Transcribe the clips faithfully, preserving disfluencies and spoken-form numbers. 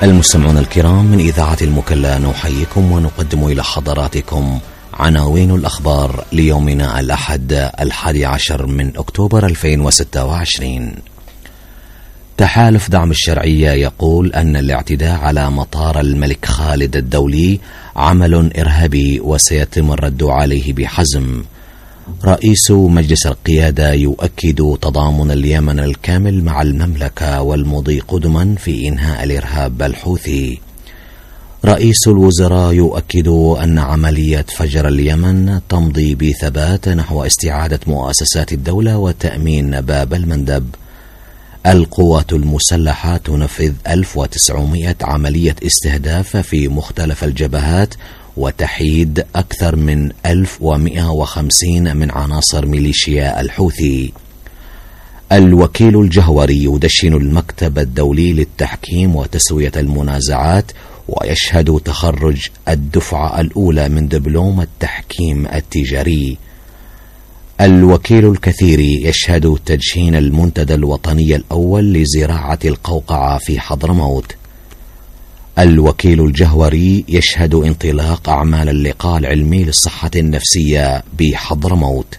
المستمعون الكرام، من إذاعة المكلا نحييكم ونقدم إلى حضراتكم عناوين الأخبار ليومنا الأحد الحادي عشر من أكتوبر ألفين وستة وعشرين. تحالف دعم الشرعية يقول أن الاعتداء على مطار الملك خالد الدولي عمل إرهابي وسيتم الرد عليه بحزم. رئيس مجلس القيادة يؤكد تضامن اليمن الكامل مع المملكة والمضي قدما في إنهاء الإرهاب الحوثي. رئيس الوزراء يؤكد أن عملية فجر اليمن تمضي بثبات نحو استعادة مؤسسات الدولة وتأمين باب المندب. القوات المسلحة تنفذ ألف وتسعمائة عملية استهداف في مختلف الجبهات وتحييد أكثر من ألف ومئة وخمسين من عناصر ميليشيا الحوثي. الوكيل الجهوري يدشن المكتب الدولي للتحكيم وتسوية المنازعات ويشهد تخرج الدفعة الأولى من دبلوم التحكيم التجاري. الوكيل الكثيري يشهد تدشين المنتدى الوطني الأول لزراعة القوقعة في حضرموت. الوكيل الجهوري يشهد انطلاق أعمال اللقاء العلمي للصحة النفسية بحضرموت.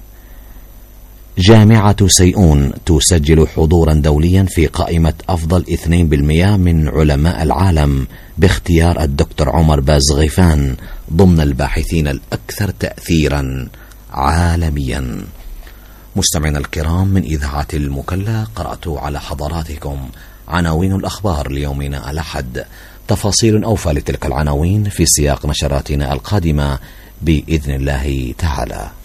جامعة سيئون تسجل حضورا دوليا في قائمة أفضل اثنين بالمئة من علماء العالم باختيار الدكتور عمر بازغيفان ضمن الباحثين الأكثر تأثيرا عالميا. مستمعينا الكرام، من إذاعة المكلا قرأت على حضراتكم عناوين الأخبار ليومنا الأحد. تفاصيل أوفى لتلك العناوين في سياق نشراتنا القادمة بإذن الله تعالى.